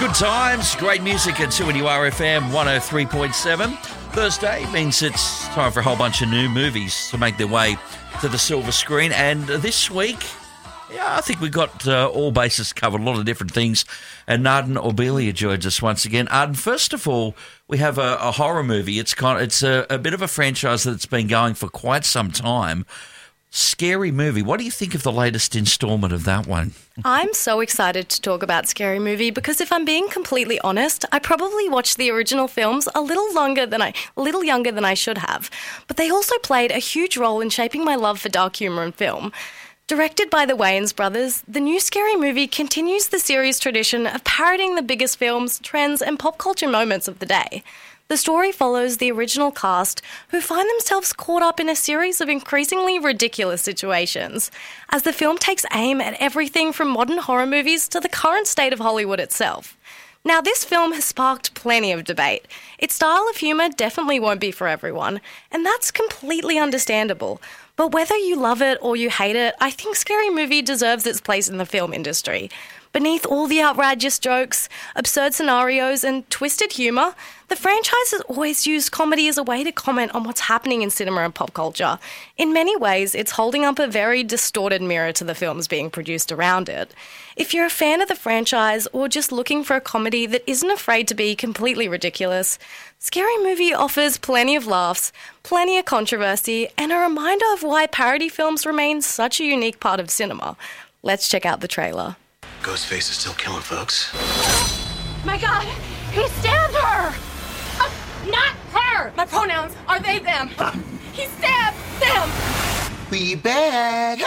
Good times, great music at 2NURFM 103.7. Thursday means it's time for a whole bunch of new movies to make their way to the silver screen. And this week, I think we got all bases covered, a lot of different things. And Arden Orbelia joins us once again. Arden, first of all, we have a horror movie. It's a bit of a franchise that's been going for quite some time. Scary Movie. What do you think of the latest instalment of that one? I'm so excited to talk about Scary Movie because if I'm being completely honest, I probably watched the original films a little younger than I should have. But they also played a huge role in shaping my love for dark humour and film. Directed by the Wayans brothers, the new Scary Movie continues the series' tradition of parodying the biggest films, trends and pop culture moments of the day. The story follows the original cast, who find themselves caught up in a series of increasingly ridiculous situations, as the film takes aim at everything from modern horror movies to the current state of Hollywood itself. Now, this film has sparked plenty of debate. Its style of humour definitely won't be for everyone, and that's completely understandable. But whether you love it or you hate it, I think Scary Movie deserves its place in the film industry. Beneath all the outrageous jokes, absurd scenarios and twisted humour, the franchise has always used comedy as a way to comment on what's happening in cinema and pop culture. In many ways, it's holding up a very distorted mirror to the films being produced around it. If you're a fan of the franchise or just looking for a comedy that isn't afraid to be completely ridiculous, Scary Movie offers plenty of laughs, plenty of controversy, and a reminder of why parody films remain such a unique part of cinema. Let's check out the trailer. Ghostface is still killing folks. My God, he stabbed her! Not her! My pronouns are they, them. He stabbed them! We back!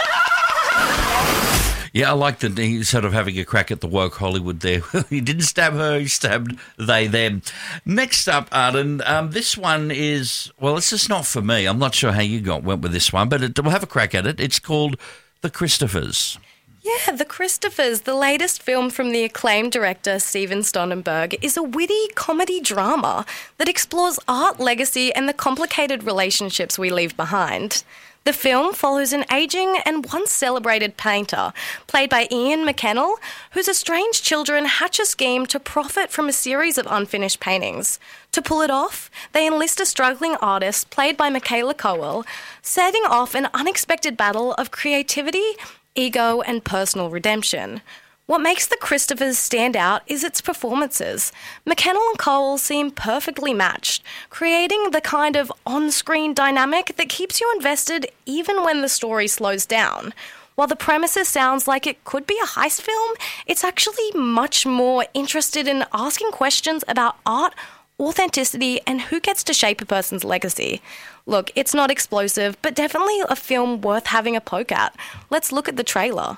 Yeah, I like that he's sort of having a crack at the woke Hollywood there. He didn't stab her, he stabbed they, them. Next up, Arden, this one is, well, it's just not for me. I'm not sure how you went with this one, but we'll have a crack at it. It's called The Christophers. Yeah, The Christophers, the latest film from the acclaimed director Steven Soderbergh, is a witty comedy drama that explores art, legacy and the complicated relationships we leave behind. The film follows an ageing and once celebrated painter, played by Ian McKellen, whose estranged children hatch a scheme to profit from a series of unfinished paintings. To pull it off, they enlist a struggling artist, played by Michaela Coel, setting off an unexpected battle of creativity, ego and personal redemption. What makes The Christophers stand out is its performances. McKellen and Coel seem perfectly matched, creating the kind of on-screen dynamic that keeps you invested even when the story slows down. While the premises sounds like it could be a heist film, it's actually much more interested in asking questions about art, authenticity, and who gets to shape a person's legacy. Look, it's not explosive, but definitely a film worth having a poke at. Let's look at the trailer.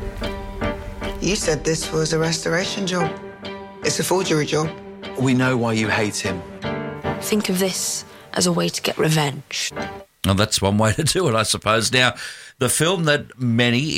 You said this was a restoration job. It's a forgery job. We know why you hate him. Think of this as a way to get revenge. Well, that's one way to do it, I suppose. Now, the film that many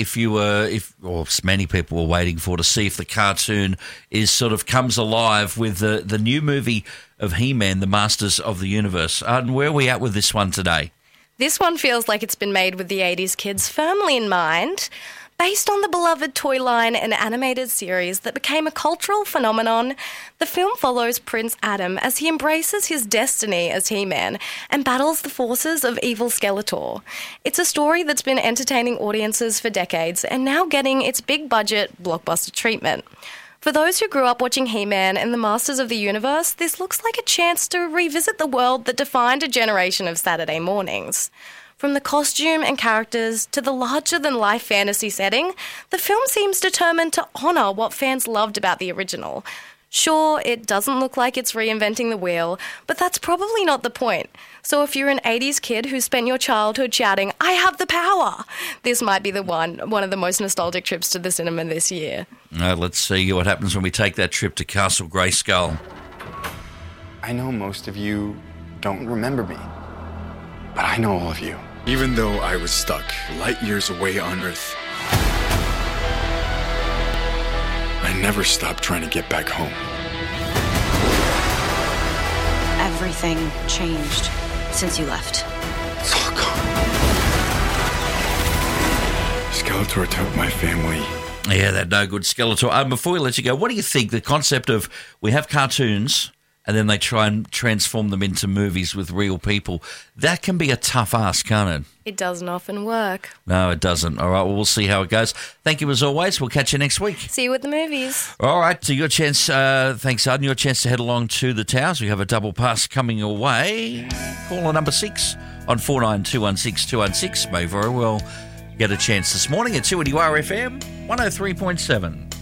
people were waiting for to see if the cartoon is sort of comes alive with the new movie of He-Man, the Masters of the Universe. And where are we at with this one today? This one feels like it's been made with the 80s kids firmly in mind. Based on the beloved toy line and animated series that became a cultural phenomenon, the film follows Prince Adam as he embraces his destiny as He-Man and battles the forces of evil Skeletor. It's a story that's been entertaining audiences for decades and now getting its big-budget blockbuster treatment. For those who grew up watching He-Man and the Masters of the Universe, this looks like a chance to revisit the world that defined a generation of Saturday mornings. From the costume and characters to the larger-than-life fantasy setting, the film seems determined to honour what fans loved about the original. Sure, it doesn't look like it's reinventing the wheel, but that's probably not the point. So if you're an 80s kid who spent your childhood shouting, "I have the power!" this might be the one of the most nostalgic trips to the cinema this year. Let's see what happens when we take that trip to Castle Grayskull. I know most of you don't remember me, but I know all of you. Even though I was stuck light years away on Earth, I never stopped trying to get back home. Everything changed since you left. It's all gone. Skeletor took my family Yeah, that no good Skeletor. Before we let you go, what do you think the concept of we have cartoons and then they try and transform them into movies with real people? That can be a tough ask, can't it? It doesn't often work. No, it doesn't. All right, well, we'll see how it goes. Thank you as always. We'll catch you next week. See you at the movies. All right, so your chance, thanks, Arden, your chance to head along to the Towers. We have a double pass coming your way. Caller number 6 on 49216216 may very well get a chance this morning at 2 at URFM 103.7.